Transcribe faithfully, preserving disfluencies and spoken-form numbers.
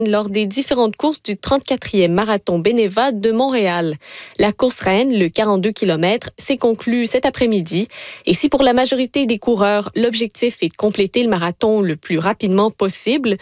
lors des différentes courses du trente-quatrième marathon Beneva de Montréal. La course reine, le quarante-deux kilomètres, s'est conclue cet après-midi. Et si pour la majorité des coureurs, l'objectif est de compléter le marathon le plus rapidement possible,